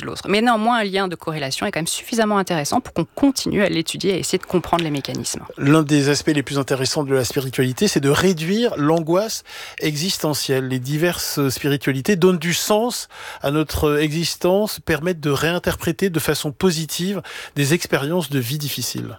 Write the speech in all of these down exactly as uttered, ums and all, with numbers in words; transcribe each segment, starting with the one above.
de l'autre. Mais néanmoins, un lien de corrélation est quand même suffisamment intéressant pour qu'on continue à l'étudier et à essayer de comprendre les mécanismes. L'un des aspects les plus intéressants de la spiritualité, c'est de réduire l'angoisse existentielle. Les diverses spiritualités donnent du sens à notre existence, permettent de réinterpréter de façon positive des expériences de vie difficiles.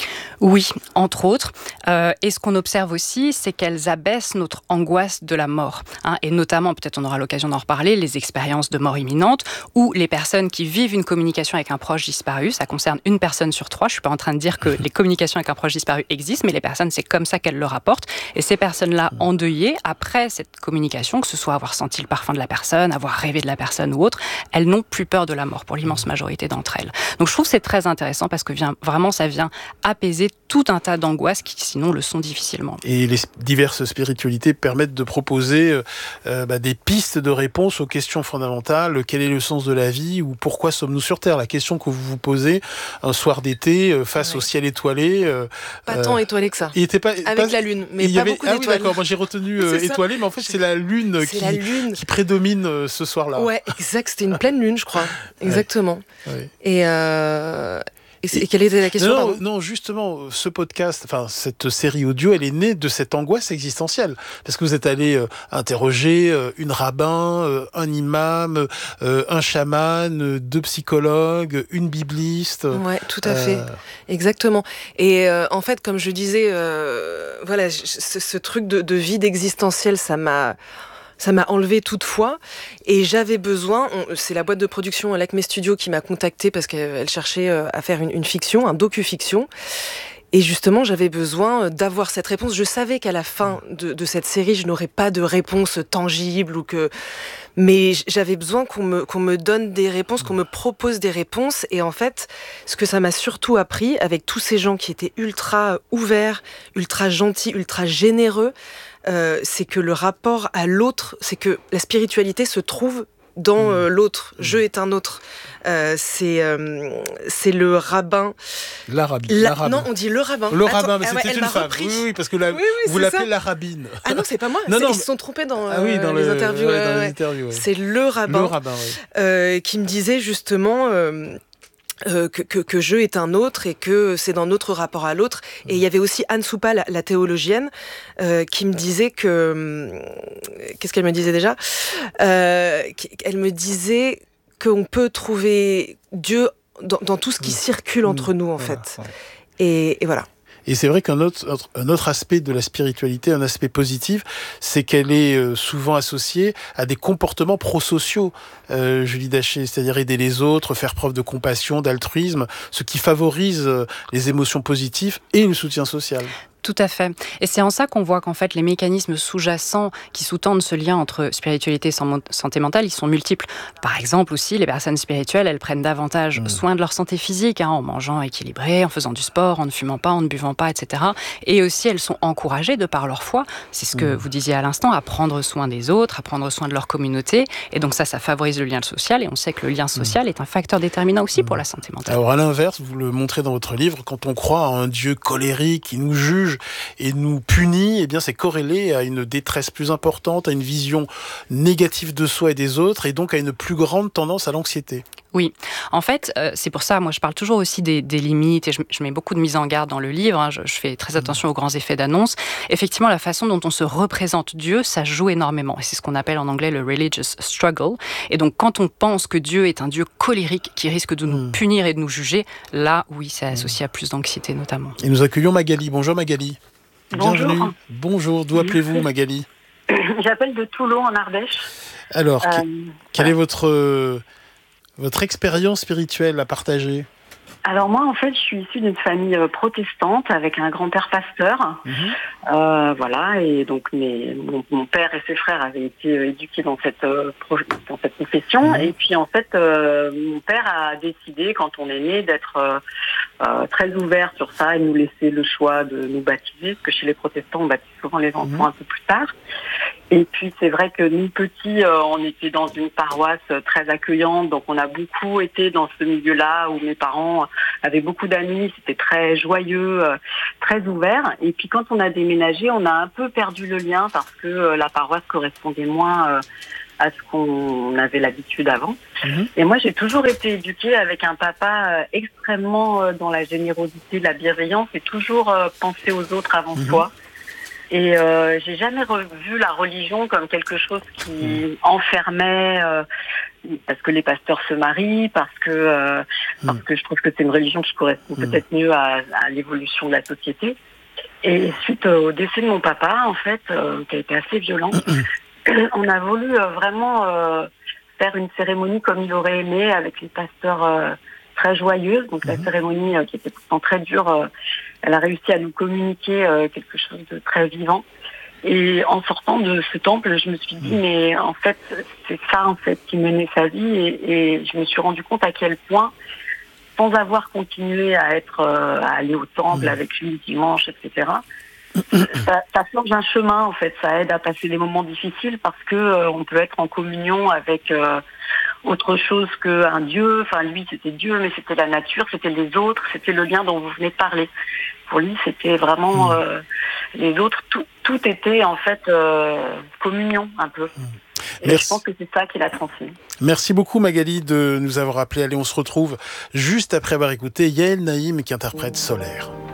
Oui, entre autres. Euh, et ce qu'on observe aussi, c'est qu'elles abaissent notre angoisse de la mort. Hein, et notamment, peut-être on aura l'occasion d'en reparler, les expériences de mort imminente ou les personnes qui vivent une communication avec un proche disparu. Ça concerne une personne sur trois. Je ne suis pas en train de dire que les communications avec un proche disparu existent, mais les personnes, c'est comme ça qu'elles le rapportent. Et ces personnes-là, endeuillées, après cette communication, que ce soit avoir senti le parfum de la personne, avoir rêvé de la personne ou autre, elles n'ont plus peur de la mort pour l'immense majorité d'entre elles. Donc je trouve que c'est très intéressant parce que vient, vraiment, ça vient apaiser tout un tas d'angoisses qui sinon le sont difficilement. Et les diverses spiritualités permettent de proposer euh, bah, des pistes de réponse aux questions fondamentales. Quel est le sens de la vie ou pourquoi sommes-nous sur Terre? La question que vous vous posez un soir d'été euh, face ouais. au ciel étoilé. Euh, pas tant euh, étoilé que ça. Il était pas, Avec pas, la lune, mais pas y avait, beaucoup ah d'étoiles. Oui, d'accord. Moi j'ai retenu euh, étoilé, mais en fait c'est la lune, c'est qui, la lune qui prédomine euh, ce soir-là. Ouais, exact. C'était une pleine lune, je crois. Exactement. Ouais. Ouais. Et euh... Et, et quelle était la question? Non, non, justement, ce podcast, enfin cette série audio, elle est née de cette angoisse existentielle, parce que vous êtes allé euh, interroger euh, une rabbin, euh, un imam, euh, un chaman, euh, deux psychologues, une bibliste. Ouais, tout à euh... fait, exactement. Et euh, en fait, comme je disais, euh, voilà, ce, ce truc de, de vide existentiel, ça m'a Ça m'a enlevé toute foi et j'avais besoin, on, c'est la boîte de production L'Acme Studio qui m'a contactée parce qu'elle cherchait à faire une, une fiction, un docu-fiction. Et justement, j'avais besoin d'avoir cette réponse. Je savais qu'à la fin de, de cette série, je n'aurais pas de réponse tangible ou que... Mais j'avais besoin qu'on me, qu'on me donne des réponses, qu'on me propose des réponses. Et en fait, ce que ça m'a surtout appris, avec tous ces gens qui étaient ultra ouverts, ultra gentils, ultra généreux, euh, c'est que le rapport à l'autre, c'est que la spiritualité se trouve dans euh, l'autre. Je est un autre. Euh, c'est, euh, c'est le rabbin. La rabbine. La, la rabbin. Non, on dit le rabbin. Le rabbin, Attends, mais c'était ah ouais, une femme. Oui, oui, parce que la, oui, oui, vous l'appelez ça. la rabbine. Ah non, c'est pas moi. non, c'est, non, ils se sont trompés dans, ah oui, dans euh, les le, interviews. ouais, dans ouais, les interviews ouais. C'est le rabbin. Le rabbin, oui. euh, qui me disait justement... Euh, Euh, que, que, que je est un autre et que c'est dans notre rapport à l'autre. Et il y avait aussi Anne Soupa, la, la théologienne, euh, qui me disait que... Euh, qu'est-ce qu'elle me disait déjà euh, Elle me disait qu'on peut trouver Dieu dans, dans tout ce qui circule entre nous, en voilà, fait. Ouais. Et, et voilà. Et c'est vrai qu'un autre, un autre aspect de la spiritualité, un aspect positif, c'est qu'elle est souvent associée à des comportements prosociaux, euh, Julie Daché, c'est-à-dire aider les autres, faire preuve de compassion, d'altruisme, ce qui favorise les émotions positives et le soutien social. Tout à fait. Et c'est en ça qu'on voit qu'en fait, les mécanismes sous-jacents qui sous-tendent ce lien entre spiritualité et santé mentale, ils sont multiples. Par exemple aussi, les personnes spirituelles, elles prennent davantage mmh. soin de leur santé physique, hein, en mangeant équilibré, en faisant du sport, en ne fumant pas, en ne buvant pas, et cetera. Et aussi, elles sont encouragées de par leur foi. C'est ce que mmh. vous disiez à l'instant, à prendre soin des autres, à prendre soin de leur communauté. Et donc ça, ça favorise le lien social. Et on sait que le lien social mmh. est un facteur déterminant aussi mmh. pour la santé mentale. Alors à l'inverse, vous le montrez dans votre livre, quand on croit à un Dieu colérique qui nous juge et nous punit, eh bien c'est corrélé à une détresse plus importante, à une vision négative de soi et des autres, et donc à une plus grande tendance à l'anxiété. Oui, en fait, euh, c'est pour ça, moi je parle toujours aussi des, des limites, et je, je mets beaucoup de mise en garde dans le livre, hein, je, je fais très attention aux grands effets d'annonce. Effectivement, la façon dont on se représente Dieu, ça joue énormément, et c'est ce qu'on appelle en anglais le religious struggle. Et donc quand on pense que Dieu est un Dieu colérique qui risque de nous mmh. punir et de nous juger, là, oui, c'est associé à plus d'anxiété notamment. Et nous accueillons Magali. Bonjour Magali. Bonjour. Bienvenue. Bonjour, d'où appelez-vous Magali? J'appelle de Toulon en Ardèche. Alors, euh, quelle ouais. est votre, euh, votre expérience spirituelle à partager? Alors moi, en fait, je suis issue d'une famille euh, protestante avec un grand-père pasteur. Mmh. Euh, voilà, et donc mes, mon, mon père et ses frères avaient été euh, éduqués dans cette, euh, pro, dans cette confession. Mmh. Et puis en fait, euh, mon père a décidé, quand on est né, d'être euh, euh, très ouvert sur ça et nous laisser le choix de nous baptiser, parce que chez les protestants, on baptise souvent les enfants mmh. un peu plus tard. Et puis c'est vrai que nous petits, euh, on était dans une paroisse très accueillante, donc on a beaucoup été dans ce milieu-là où mes parents avaient beaucoup d'amis, c'était très joyeux, euh, très ouvert. Et puis quand on a déménagé, on a un peu perdu le lien parce que euh, la paroisse correspondait moins euh, à ce qu'on avait l'habitude avant. Mmh. Et moi, j'ai toujours été éduquée avec un papa euh, extrêmement euh, dans la générosité, la bienveillance, et toujours euh, penser aux autres avant Mmh. soi. Et euh, j'ai jamais revu la religion comme quelque chose qui mmh. enfermait, euh, parce que les pasteurs se marient, parce que euh, mmh. parce que je trouve que c'est une religion qui correspond mmh. peut-être mieux à, à l'évolution de la société. Et suite au décès de mon papa, en fait, euh, qui a été assez violent, on a voulu euh, vraiment euh, faire une cérémonie comme il aurait aimé, avec les pasteurs euh, très joyeuses. Donc mmh. la cérémonie euh, qui était pourtant très dure, euh, elle a réussi à nous communiquer euh, quelque chose de très vivant. Et en sortant de ce temple, je me suis dit, mmh. mais en fait, c'est ça en fait qui menait sa vie. Et, et je me suis rendu compte à quel point, sans avoir continué à être, euh, à aller au temple mmh. avec lui dimanche, et cetera, ça, ça forge un chemin en fait. Ça aide à passer des moments difficiles parce que euh, on peut être en communion avec euh, autre chose qu'un Dieu. Enfin, lui, c'était Dieu, mais c'était la nature, c'était les autres, c'était le lien dont vous venez de parler. Pour lui, c'était vraiment euh, les autres. Tout, tout était en fait euh, communion un peu. Et Merci. Je pense que c'est ça qui l'a transmis. Merci beaucoup Magali de nous avoir appelé. Allez, on se retrouve juste après avoir écouté Yael Naïm qui interprète Solaire.